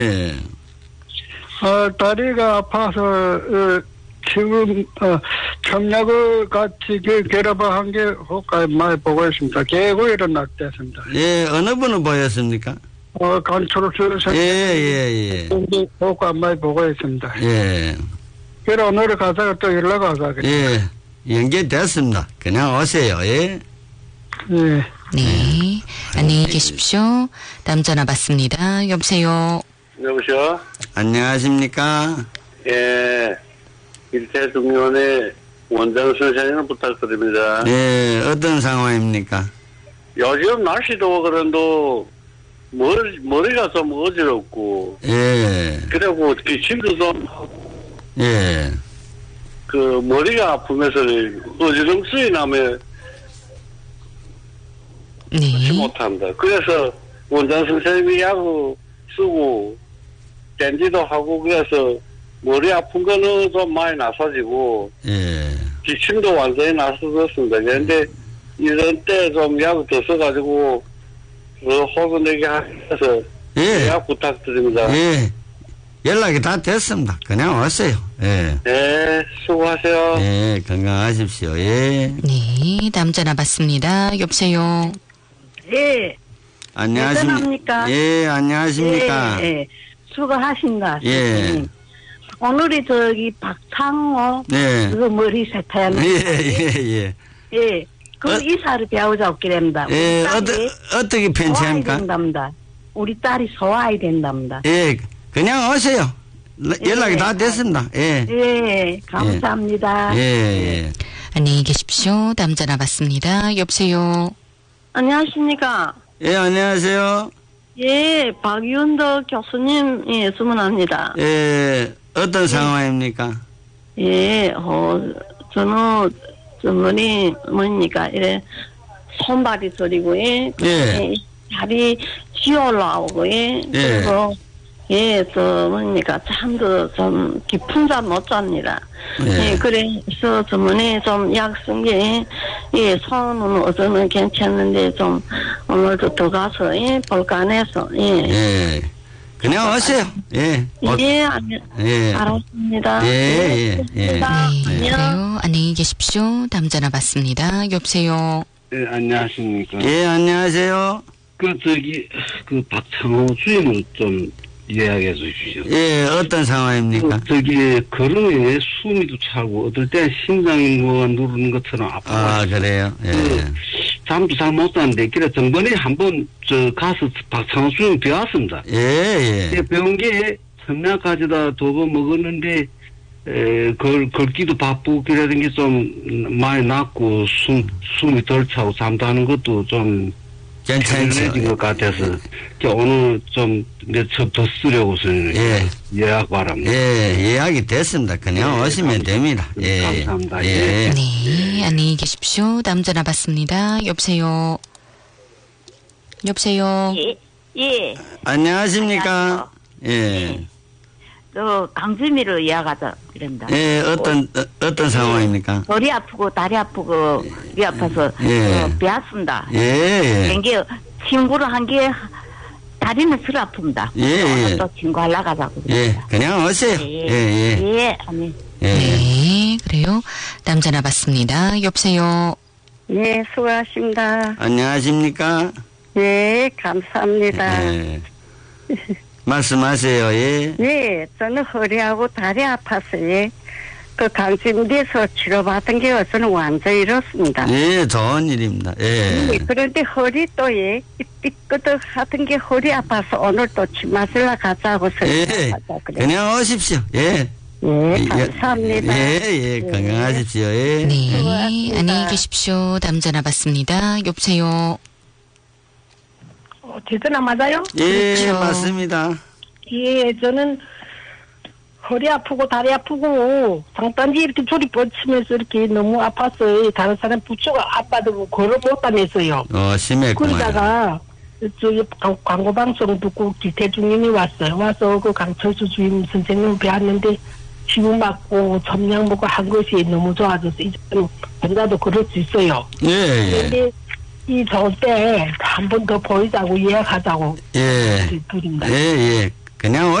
예. 다리가 아파서 지금 청약을 같이 결합한 게 효과 많이 보고 있습니다. 개구이를 낚였습니다. 예, 어느 분을 보였습니까? 간초로 예. 효과 많이 보고 있습니다. 예. 그래 오늘 가다가 또 연락 와서 예, 연결됐습니다. 그냥 오세요. 예. 네. 네. 안녕히 계십시오. 다음 전화 받습니다. 여보세요. 여보세요? 안녕하십니까? 예. 일태중년의 원장 선생님을 부탁드립니다. 예, 어떤 상황입니까? 요즘 날씨도 그런데 머리가 좀 어지럽고, 예. 그리고 기침도 좀, 예. 머리가 아프면서 어지럼증이 나면 네. 못한다. 그래서 원장 선생님이 약을 쓰고, 댄지도 하고, 그래서 머리 아픈 거는 좀 많이 나서지고, 예. 기침도 완전히 나서졌습니다. 그런데 이런 때 좀 약을 더 써가지고, 호흡 내게 해서 예. 약 부탁드립니다. 예. 연락이 다 됐습니다. 그냥 오세요. 예. 네, 수고하세요. 예, 건강하십시오. 예. 네. 다음 전화 받습니다. 여보세요. 예. 안녕하십니까? 예, 안녕하십니까? 예. 수고하신다. 예. 오늘이 저기 박창호. 네. 그 머리 세탁. 예. 예. 그 이사를 배우자고 그랬답니다. 예, 어떻게 편치합니까? 된답니다. 우리 딸이 소화해야 된답니다. 예, 그냥 오세요. 연락이 다 됐습니다. 예. 예, 감사합니다. 예. 안녕히 계십시오. 다음 전화 받습니다. 여보세요. 안녕하십니까? 예, 안녕하세요. 예, 박윤덕 교수님, 예, 주문합니다. 예, 어떤 상황입니까? 예, 저는, 주문이 뭡니까, 이래, 손발이 저리고, 예. 예. 다리 쥐어올라오고, 예. 그리고, 예, 뭡니까, 잠도 좀 깊은 잠 못 잡니다. 예, 그래서 주문이 좀 약 쓴 게, 예, 손은 어제는 괜찮은데 좀 오늘도 더 가서, 예, 볼까 안 해서, 예. 예. 그냥 오세요. 예. 예, 예. 알았습니다. 예. 네, 그래요. 안녕히 계십시오. 다음 전화 받습니다. 여보세요. 네, 안녕하십니까. 예, 안녕하세요. 박창호 주임을 좀 이야기해 주십시오. 예, 어떤 상황입니까? 걸으면 숨이도 차고, 어떨 때 심장이 누르는 것처럼 아프고. 아, 그래요? 예. 잠도 잘 못 자는데, 그래, 전번에 한번, 가서 박창호 주임 배웠습니다. 예. 배운 게, 청량까지다 2번 먹었는데, 걷기도 바쁘고, 그러던 게 좀 많이 낫고, 숨이 덜 차고, 잠도 하는 것도 좀, 괜찮죠. 것 같아서 오늘 좀 몇 첩 더 쓰려고 예약 바랍니다. 예, 예약이 됐습니다. 그냥 오시면 됩니다. 예. 감사합니다. 예. 네, 안녕히 계십시오. 다음 전화 받습니다. 여보세요. 예. 안녕하십니까? 예. 강주미를 이야기하자 그런다. 예, 어떤 상황입니까? 머리 아프고 다리 아프고 이 아파서 배웠습니다. 예. 이게 친구를 한 게 다리는 덜 아픕니다. 예. 또 친구 하려고 하자고. 예, 그냥 오세요. 예. 네, 그래요. 다음 전화 받습니다. 여보세요. 네, 수고하십니다. 안녕하십니까? 예, 감사합니다. 예. 말씀하세요. 예. 예, 저는 허리하고 다리 아파서 그 강진대에서 치료받은 게 저는 완전히 이렇습니다. 예, 좋은 일입니다. 예. 그런데 허리 또 삐끗하던 게 허리 아파서 오늘 또 침 맞으러 가자고 예. 그냥 오십시오. 예. 예, 감사합니다. 예, 건강하십시오. 예. 네, 안녕히 계십시오. 다음 전화 받습니다. 여보세요. 전화 맞아요? 예, 그렇죠. 맞습니다. 예, 저는 허리 아프고 다리 아프고 장단지 이렇게 조리 뻗치면서 이렇게 너무 아파서 다른 사람 부처가 아파도 걸어 못다면서요. 심했구만. 그러다가 저기 광고 방송 듣고 기태중님이 왔어요. 와서 그 강철수 주임 선생님 뵈었는데 치유 맞고 점량 먹고 한 것이 너무 좋아져서 이제는 혼자도 걸을 수 있어요. 예. 그런데 이 좋을 때 한 번 더 보이자고 예약하자고. 예. 드립니다. 예. 그냥